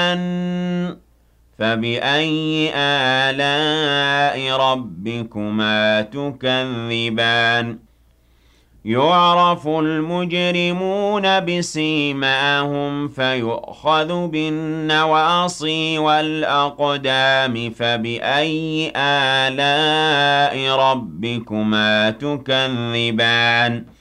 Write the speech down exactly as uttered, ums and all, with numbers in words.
جَنَّ فَبِأَيِّ آلَاءِ رَبِّكُمَا تُكَذِّبَانِ يُعْرَفُ الْمُجْرِمُونَ بِسِيمَاهُمْ فَيُؤْخَذُ بِالنَّوَاصِي وَالْأَقْدَامِ فَبِأَيِّ آلَاءِ رَبِّكُمَا تُكَذِّبَانِ